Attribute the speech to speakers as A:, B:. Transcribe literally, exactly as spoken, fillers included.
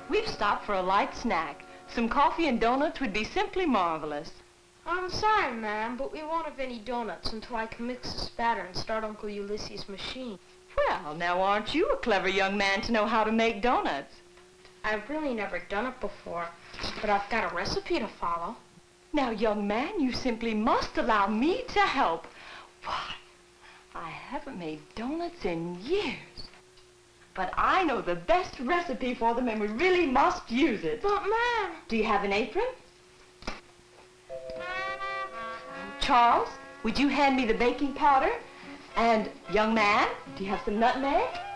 A: We've stopped for a light snack. Some coffee and donuts would be simply marvelous.
B: I'm sorry, ma'am, but we won't have any donuts until I can mix the spatter and start Uncle Ulysses' machine.
A: Well, now aren't you a clever young man to know how to make donuts?
B: I've really never done it before, but I've got a recipe to follow.
A: Now, young man, you simply must allow me to help. Why, I haven't made donuts in years. But I know the best recipe for them, and we really must use it.
B: But, ma'am...
A: Do you have an apron? Charles, would you hand me the baking powder? And, young man, do you have some nutmeg?